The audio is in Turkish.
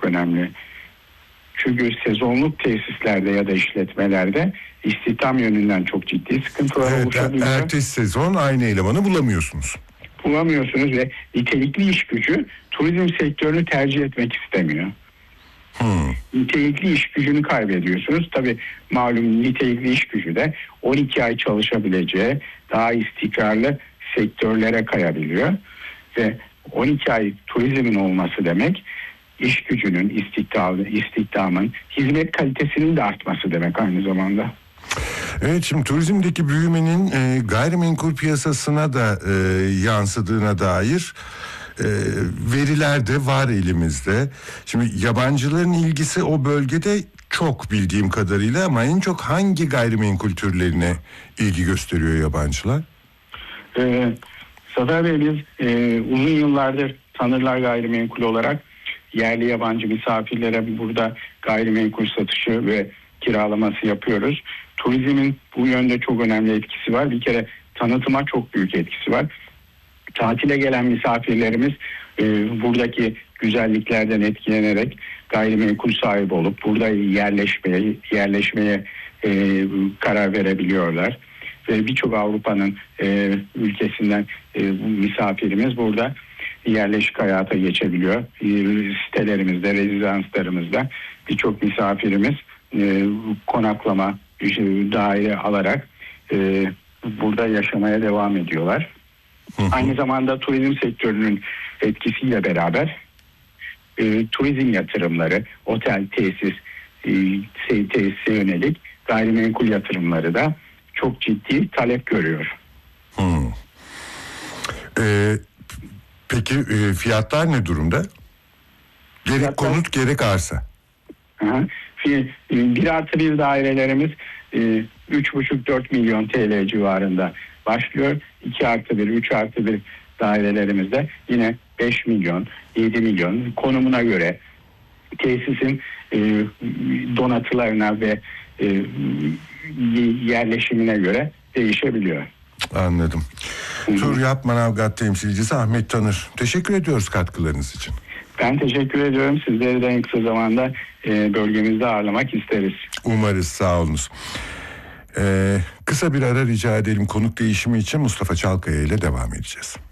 önemli. Çünkü sezonluk tesislerde ya da işletmelerde istihdam yönünden çok ciddi sıkıntılar oluşabiliyor. Ertesi sezon aynı elemanı bulamıyorsunuz. Bulamıyorsunuz ve nitelikli iş gücü turizm sektörünü tercih etmek istemiyor. Nitelikli iş gücünü kaybediyorsunuz. Tabii malum nitelikli iş gücü de 12 ay çalışabileceği daha istikrarlı sektörlere kayabiliyor. Ve 12 ay turizmin olması demek iş gücünün, istihdamın, hizmet kalitesinin de artması demek aynı zamanda. Evet, şimdi turizmdeki büyümenin gayrimenkul piyasasına da yansıdığına dair veriler de var elimizde. Şimdi yabancıların ilgisi o bölgede çok bildiğim kadarıyla, ama en çok hangi gayrimenkul türlerine ilgi gösteriyor yabancılar? Zafer Bey, biz uzun yıllardır Tanırlar Gayrimenkul olarak yerli yabancı misafirlere burada gayrimenkul satışı ve kiralaması yapıyoruz. Turizmin bu yönde çok önemli etkisi var. Bir kere tanıtıma çok büyük etkisi var. Tatile gelen misafirlerimiz buradaki güzelliklerden etkilenerek gayrimenkul sahibi olup burada yerleşmeye karar verebiliyorlar. Ve birçok Avrupa'nın ülkesinden misafirimiz burada yerleşik hayata geçebiliyor. Sitelerimizde, rezidanslarımızda birçok misafirimiz konaklama, daire alarak burada yaşamaya devam ediyorlar. Aynı zamanda turizm sektörünün etkisiyle beraber turizm yatırımları, otel, tesise yönelik gayrimenkul yatırımları da çok ciddi talep görüyor. Peki fiyatlar ne durumda? Gerek konut gerek arsa. 1+1 dairelerimiz 3,5-4 milyon TL civarında başlıyor. 2+1, 3+1 dairelerimizde yine 5 milyon, 7 milyon konumuna göre, tesisin donatılarına ve yerleşimine göre değişebiliyor. Anladım. Turyap Manavgat temsilcisi Ahmet Tanır. Teşekkür ediyoruz katkılarınız için. Ben teşekkür ediyorum. Sizleri de en kısa zamanda bölgemizde ağırlamak isteriz. Umarız, sağ olunuz. Kısa bir ara rica edelim. Konuk değişimi için Mustafa Çalkaya ile devam edeceğiz.